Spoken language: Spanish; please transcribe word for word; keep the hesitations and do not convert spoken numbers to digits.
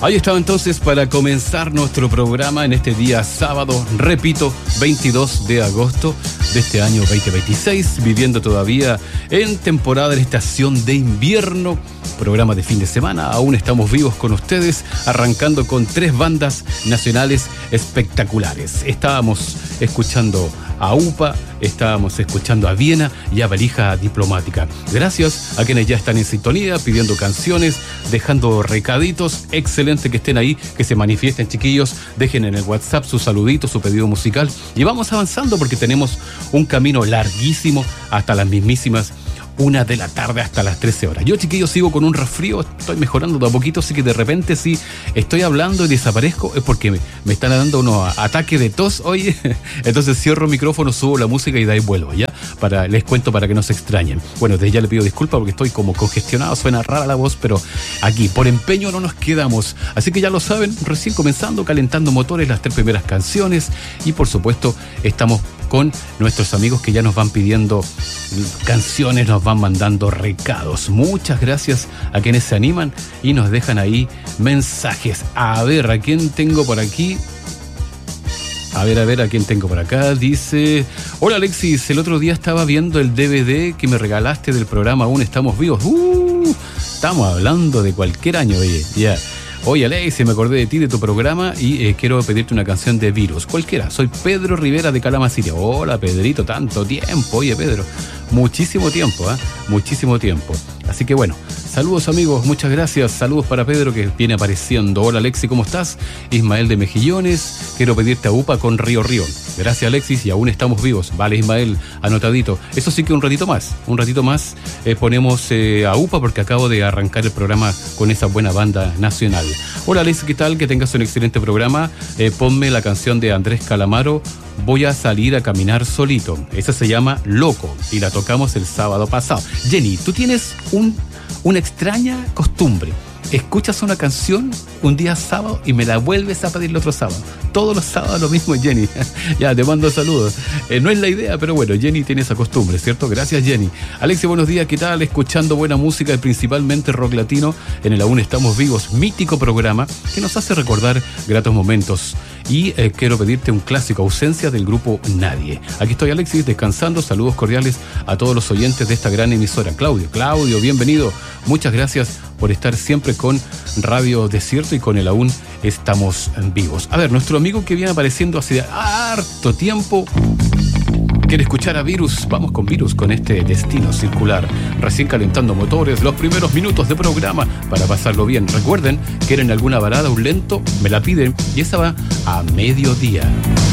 Ahí estaba entonces para comenzar nuestro programa en este día sábado, repito, veintidós de agosto de este año veinte veintiséis, viviendo todavía en temporada de estación de invierno, programa de fin de semana. Aún estamos vivos con ustedes, arrancando con tres bandas nacionales espectaculares. Estábamos escuchando a UPA, estábamos escuchando a Viena y a Valija Diplomática. Gracias a quienes ya están en sintonía, pidiendo canciones, dejando recaditos. Excelente que estén ahí, que se manifiesten, chiquillos. Dejen en el WhatsApp su saludito, su pedido musical. Y vamos avanzando porque tenemos un camino larguísimo hasta las mismísimas una de la tarde hasta las trece horas. Yo, chiquillos, sigo con un resfrío, estoy mejorando de a poquito, así que de repente si estoy hablando y desaparezco es porque me, me están dando unos ataques de tos hoy. Entonces cierro el micrófono, subo la música y de ahí vuelvo, ¿ya? Para, les cuento para que no se extrañen. Bueno, desde ya le pido disculpas porque estoy como congestionado, suena rara la voz, pero aquí, por empeño no nos quedamos. Así que ya lo saben, recién comenzando, calentando motores, las tres primeras canciones y por supuesto estamos con nuestros amigos que ya nos van pidiendo canciones, nos van mandando recados. Muchas gracias a quienes se animan y nos dejan ahí mensajes. A ver, ¿a quién tengo por aquí? A ver, a ver, ¿a quién tengo por acá? Dice, hola Alexis, el otro día estaba viendo el D V D que me regalaste del programa Aún Estamos Vivos. Uh, estamos hablando de cualquier año, oye, ya. Yeah. Oye, Alexis, me acordé de ti, de tu programa y eh, quiero pedirte una canción de Virus, cualquiera. Soy Pedro Rivera de Calama-City. Hola, Pedrito, tanto tiempo. Oye, Pedro, muchísimo tiempo, ¿eh? Muchísimo tiempo. Así que bueno, saludos amigos, muchas gracias. Saludos para Pedro que viene apareciendo. Hola, Alexis, ¿cómo estás? Ismael de Mejillones, quiero pedirte a UPA con Río Río. Gracias, Alexis, y aún estamos vivos. Vale, Ismael, anotadito. Eso sí que un ratito más, un ratito más eh, ponemos eh, a UPA porque acabo de arrancar el programa con esa buena banda nacional. Hola, Alexis, ¿qué tal? Que tengas un excelente programa. Eh, ponme la canción de Andrés Calamaro, Voy a salir a caminar solito. Esa se llama Loco y la tocamos el sábado pasado. Jenny, tú tienes un, una extraña costumbre. Escuchas una canción un día sábado y me la vuelves a pedir el otro sábado. Todos los sábados lo mismo, Jenny. Ya, te mando saludos. Eh, no es la idea, pero bueno, Jenny tiene esa costumbre, ¿cierto? Gracias, Jenny. Alexia, buenos días, ¿qué tal? Escuchando buena música y principalmente rock latino en el Aún Estamos Vivos, mítico programa que nos hace recordar gratos momentos. Y eh, quiero pedirte un clásico, Ausencia, del grupo Nadie. Aquí estoy, Alexis, descansando. Saludos cordiales a todos los oyentes de esta gran emisora. Claudio, Claudio, bienvenido. Muchas gracias por estar siempre con Radio Desierto y con el Aún Estamos Vivos. A ver, nuestro amigo que viene apareciendo hace harto tiempo quiere escuchar a Virus. Vamos con Virus, con este Destino Circular. Recién calentando motores, los primeros minutos de programa para pasarlo bien. Recuerden, quieren alguna balada, un lento, me la piden y esa va a mediodía.